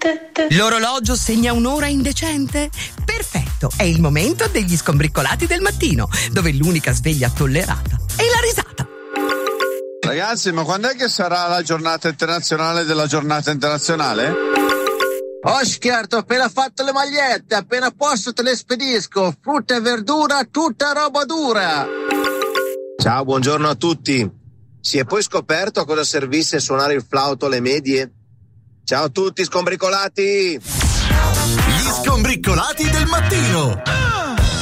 L'orologio segna un'ora indecente? Perfetto, è il momento degli skombriccolati del mattino, dove l'unica sveglia tollerata è la risata. Ragazzi, ma quando è che sarà la giornata internazionale della giornata internazionale? Oh scherzo, ho appena fatto le magliette, appena posso te le spedisco, frutta e verdura, tutta roba dura. Ciao, buongiorno a tutti. Si è poi scoperto a cosa servisse suonare il flauto alle medie? Ciao a tutti, skombriccolati! Gli skombriccolati del mattino!